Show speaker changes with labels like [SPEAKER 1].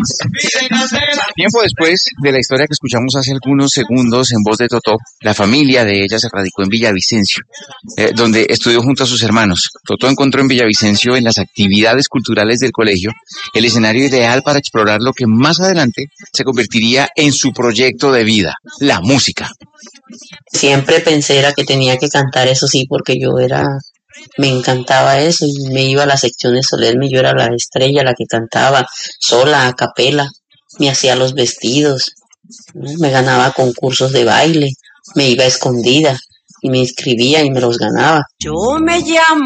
[SPEAKER 1] Tiempo después de la historia que escuchamos hace algunos segundos en voz de Totó, la familia de ella se radicó en Villavicencio, donde estudió junto a sus hermanos. Totó encontró en Villavicencio, en las actividades culturales del colegio, el escenario ideal para explorar lo que más adelante se convertiría en su proyecto de vida, la música.
[SPEAKER 2] Siempre pensé era que tenía que cantar, eso sí, porque me encantaba eso y me iba a la sección de Solerme, yo era la estrella, la que cantaba sola, a capela, me hacía los vestidos, ¿no? Me ganaba concursos de baile, me iba a escondida y me inscribía y me los ganaba. Yo me llamo